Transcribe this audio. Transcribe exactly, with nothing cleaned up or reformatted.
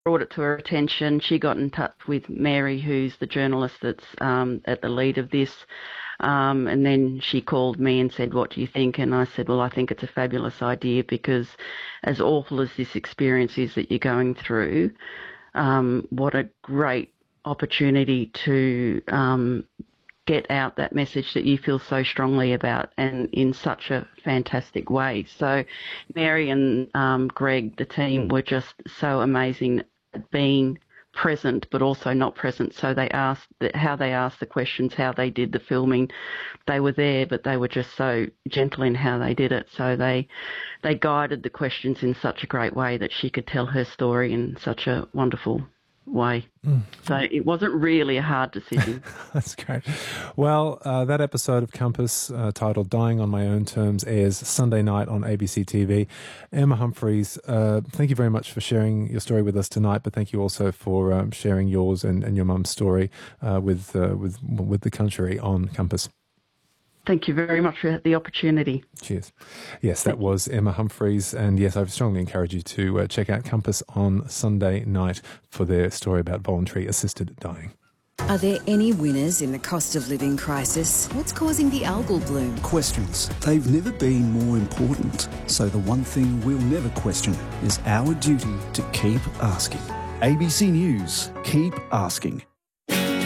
brought it to her attention. She got in touch with Mary, who's the journalist that's um, at the lead of this. Um, and then she called me and said, what do you think? And I said, well, I think it's a fabulous idea because as awful as this experience is that you're going through, um, what a great opportunity to um, get out that message that you feel so strongly about and in such a fantastic way. So Mary and um, Greg, the team, were just so amazing at being present but also not present. So they asked how they asked the questions, how they did the filming. They were there, but they were just so gentle in how they did it. So they they guided the questions in such a great way that she could tell her story in such a wonderful way. Mm. So it wasn't really a hard decision. That's great. Well, uh, that episode of Compass uh, titled Dying on My Own Terms airs Sunday night on A B C T V. Emma Humphreys, uh, thank you very much for sharing your story with us tonight, but thank you also for um, sharing yours and, and your mum's story uh, with, uh, with, with the country on Compass. Thank you very much for the opportunity. Cheers. Yes, that was Emma Humphreys. And yes, I strongly encourage you to uh, check out Compass on Sunday night for their story about voluntary assisted dying. Are there any winners in the cost of living crisis? What's causing the algal bloom? Questions. They've never been more important. So the one thing we'll never question is our duty to keep asking. A B C News. Keep asking.